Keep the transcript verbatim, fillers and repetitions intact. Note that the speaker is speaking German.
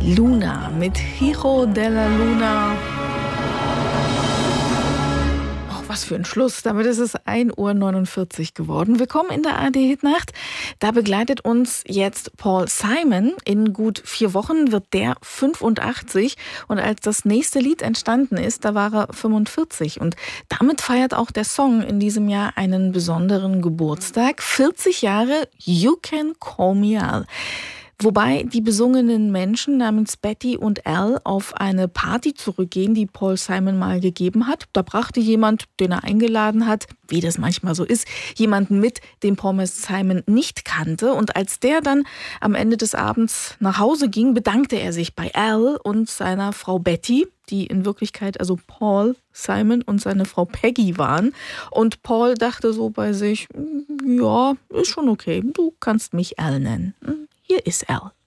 Luna mit Hijo de la Luna. Oh, was für ein Schluss. Damit ist es ein Uhr neunundvierzig geworden. Willkommen in der A R D-Hitnacht. Da begleitet uns jetzt Paul Simon. In gut vier Wochen wird der fünfundachtzig. Und als das nächste Lied entstanden ist, da war er fünfundvierzig. Und damit feiert auch der Song in diesem Jahr einen besonderen Geburtstag. vierzig Jahre You Can Call Me Al. Wobei die besungenen Menschen namens Betty und Al auf eine Party zurückgehen, die Paul Simon mal gegeben hat. Da brachte jemand, den er eingeladen hat, wie das manchmal so ist, jemanden mit, den Paul Simon nicht kannte. Und als der dann am Ende des Abends nach Hause ging, bedankte er sich bei Al und seiner Frau Betty, die in Wirklichkeit also Paul Simon und seine Frau Peggy waren. Und Paul dachte so bei sich, ja, ist schon okay, du kannst mich Al nennen. Hier ist Al.